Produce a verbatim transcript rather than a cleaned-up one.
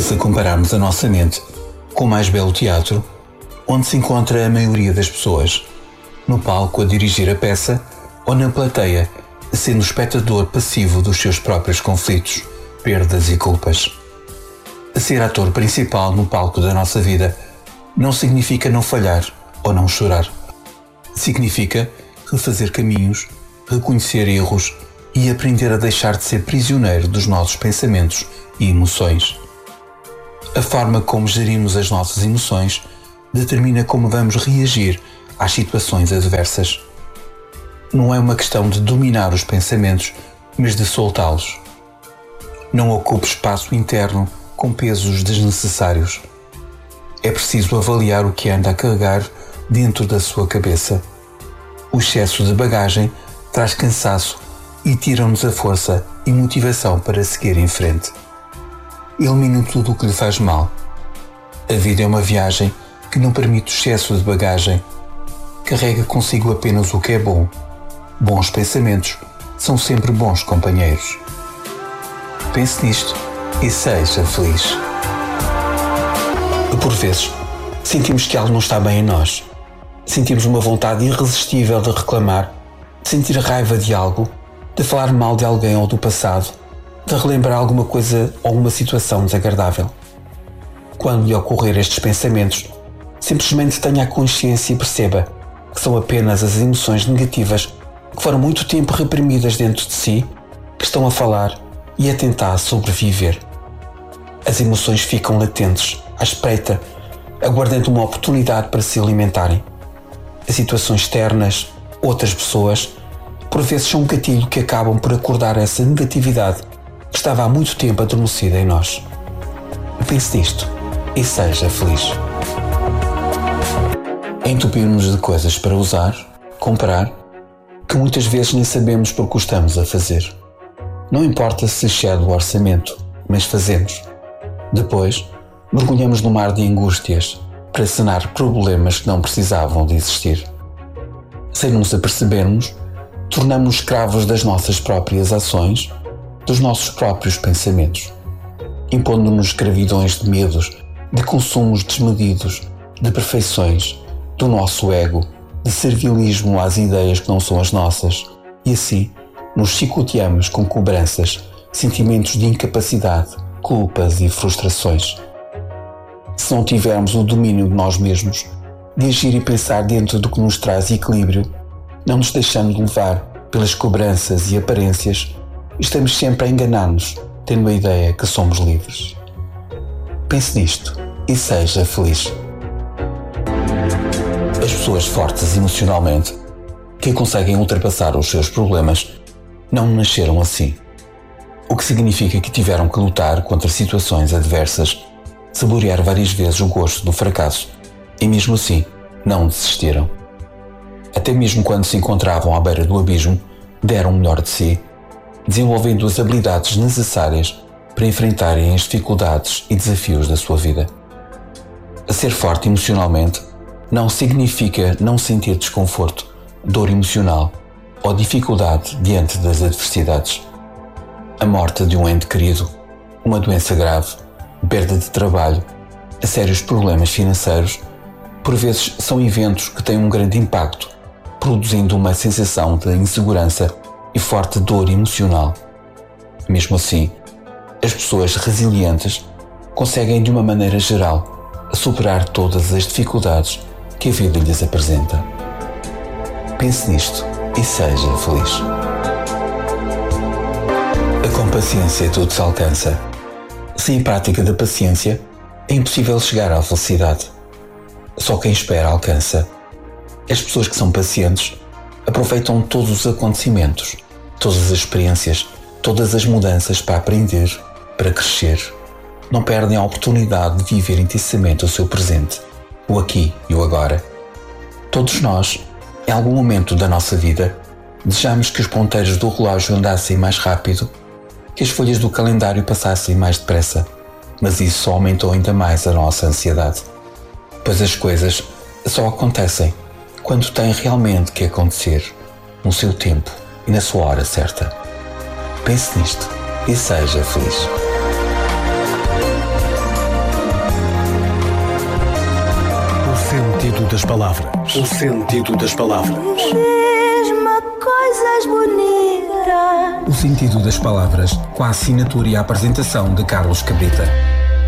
se compararmos a nossa mente com o mais belo teatro, onde se encontra a maioria das pessoas, no palco a dirigir a peça ou na plateia, sendo o espectador passivo dos seus próprios conflitos, perdas e culpas. Ser ator principal no palco da nossa vida não significa não falhar ou não chorar. Significa refazer caminhos, reconhecer erros e aprender a deixar de ser prisioneiro dos nossos pensamentos e emoções. A forma como gerimos as nossas emoções determina como vamos reagir às situações adversas. Não é uma questão de dominar os pensamentos, mas de soltá-los. Não ocupe espaço interno com pesos desnecessários. É preciso avaliar o que anda a carregar dentro da sua cabeça. O excesso de bagagem traz cansaço e tira-nos a força e motivação para seguir em frente. Elimine tudo o que lhe faz mal. A vida é uma viagem que não permite o excesso de bagagem. Carrega consigo apenas o que é bom. Bons pensamentos são sempre bons companheiros. Pense nisto e seja feliz. Por vezes, sentimos que algo não está bem em nós. Sentimos uma vontade irresistível de reclamar, de sentir raiva de algo, de falar mal de alguém ou do passado, de relembrar alguma coisa ou uma situação desagradável. Quando lhe ocorrer estes pensamentos, simplesmente tenha a consciência e perceba que são apenas as emoções negativas que foram muito tempo reprimidas dentro de si, que estão a falar e a tentar sobreviver. As emoções ficam latentes, à espreita, aguardando uma oportunidade para se alimentarem. As situações externas, outras pessoas, por vezes são um gatilho que acabam por acordar essa negatividade que estava há muito tempo adormecida em nós. Pense nisto e seja feliz. Entupimos-nos de coisas para usar, comprar, que muitas vezes nem sabemos porque o estamos a fazer. Não importa se excede o orçamento, mas fazemos. Depois, mergulhamos no mar de angústias para sanar problemas que não precisavam de existir. Sem nos apercebermos, tornamos-nos escravos das nossas próprias ações, dos nossos próprios pensamentos, impondo-nos escravidões de medos, de consumos desmedidos, de perfeições, do nosso ego, de servilismo às ideias que não são as nossas, e assim nos chicoteamos com cobranças, sentimentos de incapacidade, culpas e frustrações. Se não tivermos o domínio de nós mesmos, de agir e pensar dentro do que nos traz equilíbrio, não nos deixando levar pelas cobranças e aparências, estamos sempre a enganar-nos, tendo a ideia que somos livres. Pense nisto e seja feliz. As pessoas fortes emocionalmente, que conseguem ultrapassar os seus problemas, não nasceram assim. O que significa que tiveram que lutar contra situações adversas, saborear várias vezes o gosto do fracasso e mesmo assim não desistiram. Até mesmo quando se encontravam à beira do abismo, deram o melhor de si, desenvolvendo as habilidades necessárias para enfrentarem as dificuldades e desafios da sua vida. Ser forte emocionalmente não significa não sentir desconforto, dor emocional ou dificuldade diante das adversidades. A morte de um ente querido, uma doença grave, perda de trabalho, sérios problemas financeiros, por vezes são eventos que têm um grande impacto, produzindo uma sensação de insegurança e forte dor emocional. Mesmo assim, as pessoas resilientes conseguem, de uma maneira geral, superar todas as dificuldades que a vida lhes apresenta. Pense nisto e seja feliz. Com paciência tudo se alcança. Sem a prática da paciência, é impossível chegar à felicidade. Só quem espera alcança. As pessoas que são pacientes aproveitam todos os acontecimentos, todas as experiências, todas as mudanças para aprender, para crescer. Não perdem a oportunidade de viver intensamente o seu presente, o aqui e o agora. Todos nós, em algum momento da nossa vida, desejamos que os ponteiros do relógio andassem mais rápido, que as folhas do calendário passassem mais depressa, mas isso só aumentou ainda mais a nossa ansiedade. Pois as coisas só acontecem quando têm realmente que acontecer, no seu tempo e na sua hora certa. Pense nisto e seja feliz. sentido das palavras. O sentido das palavras. Diz-me coisas bonitas. O sentido das palavras, com a assinatura e a apresentação de Carlos Cabrita.